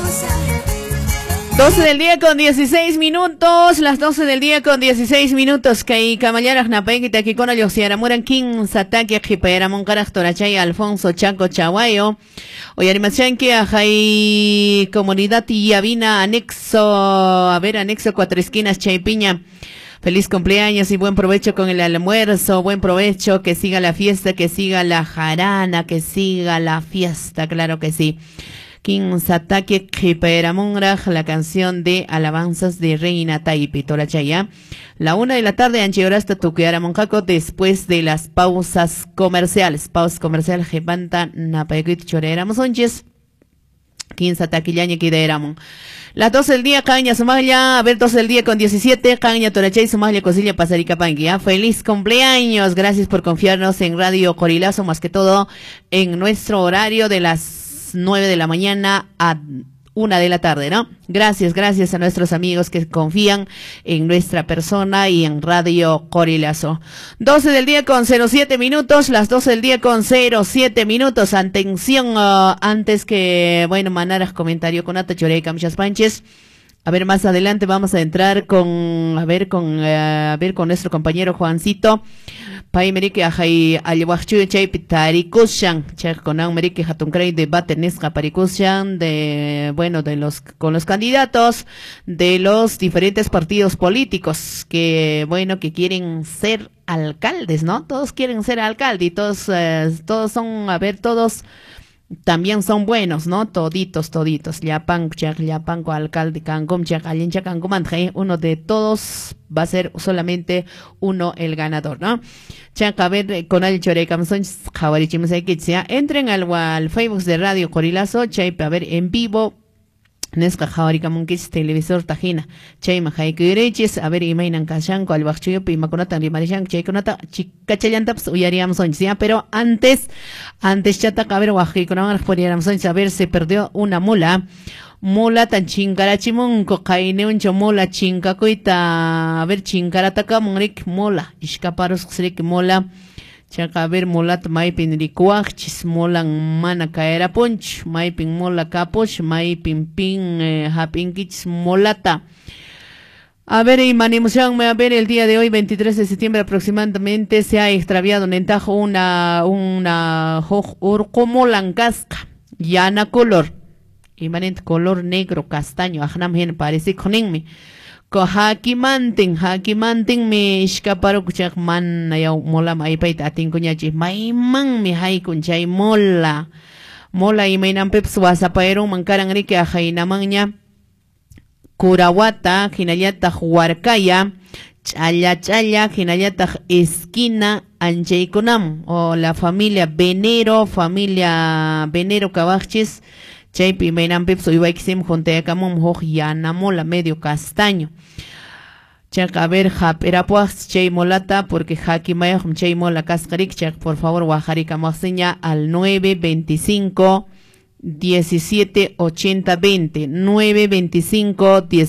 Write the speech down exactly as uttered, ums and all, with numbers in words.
doce del día con dieciséis minutos, las doce del día con dieciséis minutos, que camallaras napequita aquí con Ayosiara Muran King Sataki Jipera Moncaras Torachay Alfonso Chaco Chaguayo, Oyarimación que hay comunidad y avina anexo, a ver, anexo cuatro esquinas Chaipiña. Feliz cumpleaños y buen provecho con el almuerzo, buen provecho, que siga la fiesta, que siga la jarana, que siga la fiesta, claro que sí. King Satake Kiperamungraj, la canción de alabanzas de Reina Taipi Torachaya. La una de la tarde, Anchiorasta Tuqueara Moncaco, después de las pausas comerciales. Pausas comerciales, Jepanta Napaguit Chorera Sonches. King Satake Yaña Kideramon. Las doce del día, Caña Somalia, a ver, doce del día con diecisiete, Caña Torachay, Somalia, Cosilla, Pasarica Panguia. Feliz cumpleaños, gracias por confiarnos en Radio Corilazo, más que todo en nuestro horario de las nueve de la mañana a una de la tarde, ¿no? Gracias, gracias a nuestros amigos que confían en nuestra persona y en Radio Corilazo. doce del día con cero siete minutos, las doce del día con cero siete minutos. Atención, uh, antes que, bueno, mandaras comentario con Ata Choreca, muchas panches. A ver, más adelante vamos a entrar con, a ver, con, uh, a ver, con nuestro compañero Juancito. Pai merike ajay alwachu chay pitarikushan chay conan merike hatun crey debate nesca parikushan de, bueno, de los, con los candidatos de los diferentes partidos políticos que, bueno, que quieren ser alcaldes, ¿no? Todos quieren ser alcalde y todos, eh, todos son, a ver, todos también son buenos, ¿no? Toditos, toditos. Llapan, chak, llapan, co alcalde, cangum, chak, alin, chak, cangum, uno de todos va a ser solamente uno el ganador, ¿no? Chak, a ver, con el chorecam son jawarichimos hay que sea. Entren al, al Facebook de Radio Corilazo, chay, a ver, en vivo. Nesca Jawarika Munkis televisor tajina. Chay Mahai Kureches, a ver, imainan Kashanko, al Bachuyo, Pimaconata, Rimarishan, Chayconata, Chicachayantaps, Uyariam Sonchia, pero antes, antes Chata Caber Waji, con una Poriaram Sonch, a ver, se perdió una mula. Mula tan chincarachimunco, caine un chomola chincacoita, a ver, chincarataka, Munrik, mola, Ishkaparos, Srik, mola. Chaka ver molat maipin rikuach chis molan mana caera punch maipin mola capoch maipin pin eh, hapin kich molata. A ver, y manimusión, a ver, el día de hoy, veintitrés de septiembre aproximadamente, se ha extraviado en Entajo una, una, urcomolan casca, llana color, imanente color negro, castaño, ajnam gen parece conenme. Ko haki manting, haki manting me iskaparo kuchak man na yaw mola maipait ating kunyachi. May mang mi hay kunchay mola. Mola y may nampip suwasa paerong mangkarang riki ahay namang niya. Kurawata, kinayata huarkaya. Chaya chaya, kinayata esquina anchay kunam. O la familia Venero, familia Venero Cabachis. Chay pimenan pip soy vaiksim junte camum hoj yana mola medio castaño. Chak a ver jap era pues chay molata porque haki mayam chay mola cascarik chak por favor wajarika masiña al nueve veinticinco diecisiete ochenta veinte nueve veinticinco diez